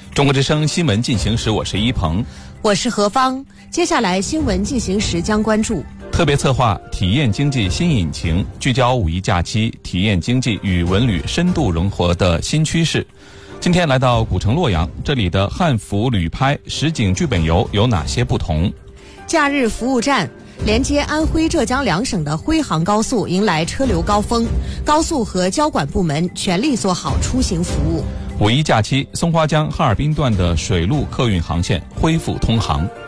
中国之声新闻进行时，我是一鹏， 我是何芳。接下来新闻进行时将关注特别策划体验经济新引擎，聚焦五一假期体验经济与文旅深度融合的新趋势。今天来到古城洛阳，这里的汉服旅拍实景剧本游有哪些不同？ 假日服务站连接安徽、浙江两省的徽杭高速迎来车流高峰，高速和交管部门全力做好出行服务。 五一假期，松花江哈尔滨段的水陆客运航线恢复通航。